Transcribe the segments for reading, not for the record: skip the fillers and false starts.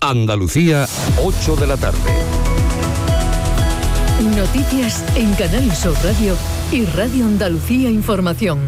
Andalucía, 8 de la tarde. Noticias en Canal Sur Radio y Radio Andalucía Información.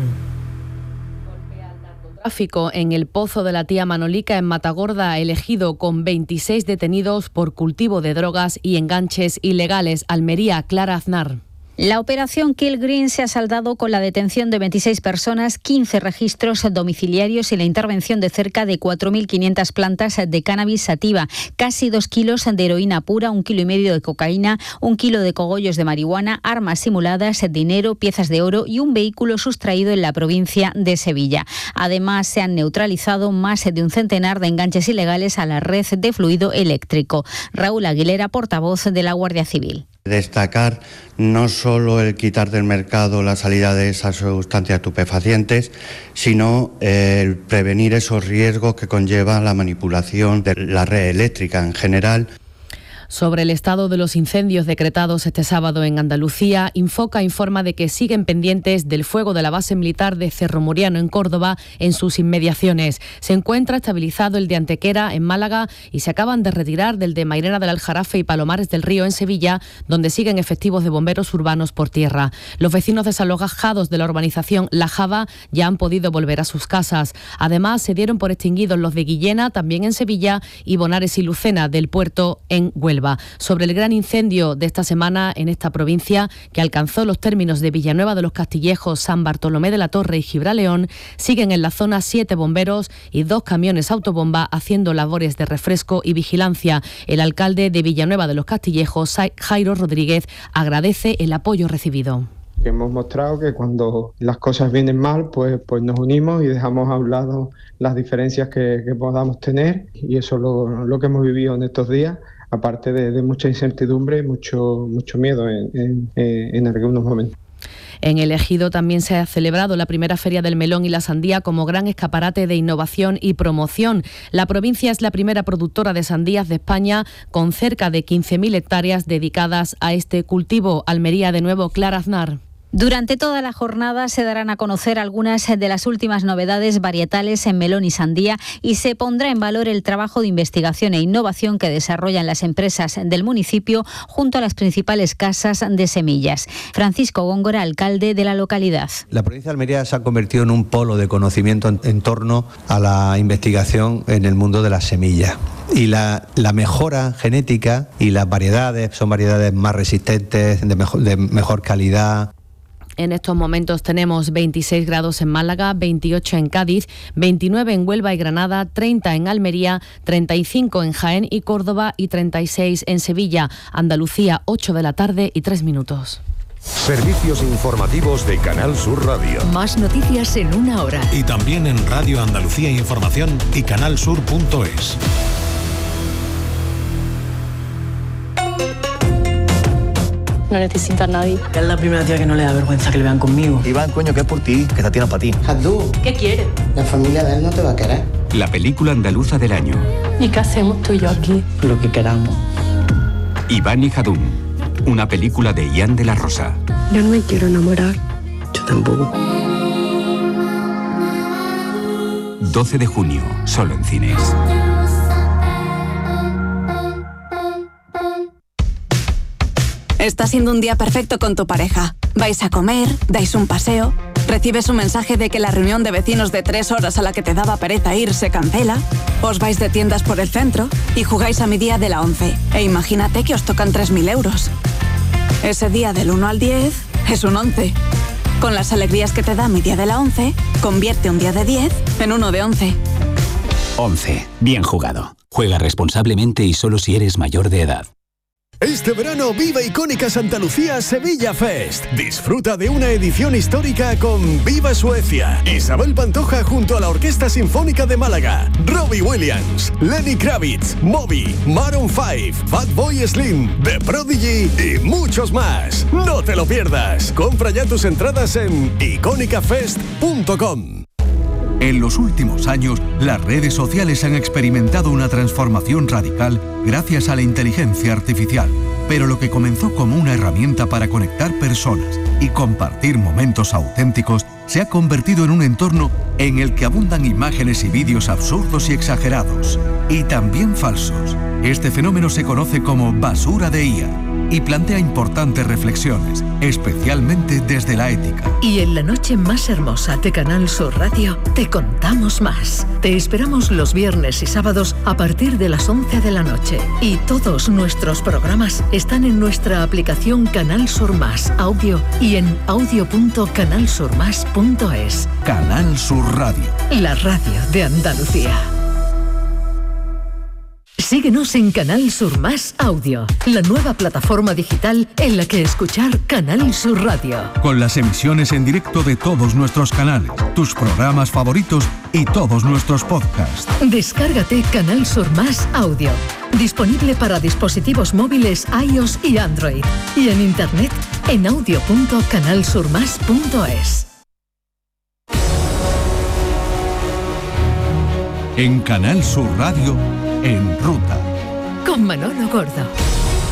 Tráfico en el Pozo de la Tía Manolica en Matagorda, elegido con 26 detenidos por cultivo de drogas y enganches ilegales. Almería, Clara Aznar. La operación Kill Green se ha saldado con la detención de 26 personas, 15 registros domiciliarios y la intervención de cerca de 4.500 plantas de cannabis sativa, casi 2 kilos de heroína pura, 1,5 kilos de cocaína, 1 kilo de cogollos de marihuana, armas simuladas, dinero, piezas de oro y un vehículo sustraído en la provincia de Sevilla. Además, se han neutralizado más de un centenar de enganches ilegales a la red de fluido eléctrico. Raúl Aguilera, portavoz de la Guardia Civil. Destacar no solo el quitar del mercado la salida de esas sustancias estupefacientes, sino el prevenir esos riesgos que conlleva la manipulación de la red eléctrica en general. Sobre el estado de los incendios decretados este sábado en Andalucía, Infoca informa de que siguen pendientes del fuego de la base militar de Cerro Muriano en Córdoba en sus inmediaciones. Se encuentra estabilizado el de Antequera en Málaga y se acaban de retirar del de Mairena del Aljarafe y Palomares del Río en Sevilla, donde siguen efectivos de bomberos urbanos por tierra. Los vecinos desalojados de la urbanización La Java ya han podido volver a sus casas. Además, se dieron por extinguidos los de Guillena, también en Sevilla, y Bonares y Lucena del Puerto en Huelva. Sobre el gran incendio de esta semana en esta provincia, que alcanzó los términos de Villanueva de los Castillejos, San Bartolomé de la Torre y Gibraleón, siguen en la zona 7 bomberos y 2 camiones autobomba haciendo labores de refresco y vigilancia. El alcalde de Villanueva de los Castillejos, Jairo Rodríguez, agradece el apoyo recibido. Hemos mostrado que cuando las cosas vienen mal, pues nos unimos y dejamos a un lado las diferencias que podamos tener, y eso es lo que hemos vivido en estos días, aparte de mucha incertidumbre, mucho miedo en algunos momentos. En el Ejido también se ha celebrado la primera Feria del Melón y la Sandía como gran escaparate de innovación y promoción. La provincia es la primera productora de sandías de España, con cerca de 15.000 hectáreas dedicadas a este cultivo. Almería, de nuevo, Clara Aznar. Durante toda la jornada se darán a conocer algunas de las últimas novedades varietales en melón y sandía, y se pondrá en valor el trabajo de investigación e innovación que desarrollan las empresas del municipio junto a las principales casas de semillas. Francisco Góngora, alcalde de la localidad. La provincia de Almería se ha convertido en un polo de conocimiento en torno a la investigación en el mundo de las semillas. Y la mejora genética y las variedades son variedades más resistentes, de mejor calidad. En estos momentos tenemos 26 grados en Málaga, 28 en Cádiz, 29 en Huelva y Granada, 30 en Almería, 35 en Jaén y Córdoba y 36 en Sevilla. Andalucía, 8 de la tarde y 3 minutos. Servicios informativos de Canal Sur Radio. Más noticias en una hora. Y también en Radio Andalucía Información y canalsur.es. No necesito a nadie. Es la primera tía que no le da vergüenza que le vean conmigo. Iván, coño, que es por ti, que esta tía no es para ti. Jadú, ¿qué quieres? La familia de él no te va a querer. La película andaluza del año. ¿Y qué hacemos tú y yo aquí? Lo que queramos. Iván y Jadún. Una película de Ian de la Rosa. Yo no me quiero enamorar. Yo tampoco. 12 de junio, solo en cines. Está siendo un día perfecto con tu pareja. Vais a comer, dais un paseo, recibes un mensaje de que la reunión de vecinos de 3 horas a la que te daba pereza ir se cancela, os vais de tiendas por el centro y jugáis a mi día de la 11. E imagínate que os tocan 3.000 euros. Ese día del 1 al 10 es un 11. Con las alegrías que te da mi día de la 11, convierte un día de 10 en uno de 11. 11. Bien jugado. Juega responsablemente y solo si eres mayor de edad. Este verano viva Icónica Santa Lucía Sevilla Fest. Disfruta de una edición histórica con Viva Suecia, Isabel Pantoja junto a la Orquesta Sinfónica de Málaga, Robbie Williams, Lenny Kravitz, Moby, Maroon 5, Fatboy Slim, The Prodigy y muchos más. No te lo pierdas. Compra ya tus entradas en iconicafest.com. En los últimos años, las redes sociales han experimentado una transformación radical gracias a la inteligencia artificial. Pero lo que comenzó como una herramienta para conectar personas y compartir momentos auténticos se ha convertido en un entorno en el que abundan imágenes y vídeos absurdos y exagerados, y también falsos. Este fenómeno se conoce como basura de IA y plantea importantes reflexiones, especialmente desde la ética. Y en la noche más hermosa de Canal Sur Radio te contamos más. Te esperamos los viernes y sábados a partir de las 11 de la noche. Y todos nuestros programas están en nuestra aplicación Canal Sur Más Audio y en audio.canalsurmas.es. Canal Sur Radio. La radio de Andalucía. Síguenos en Canal Sur Más Audio, la nueva plataforma digital en la que escuchar Canal Sur Radio. Con las emisiones en directo de todos nuestros canales, tus programas favoritos y todos nuestros podcasts. Descárgate Canal Sur Más Audio, disponible para dispositivos móviles iOS y Android, y en internet en audio.canalsurmas.es. En Canal Sur Radio, En Ruta. Con Manolo Gordo.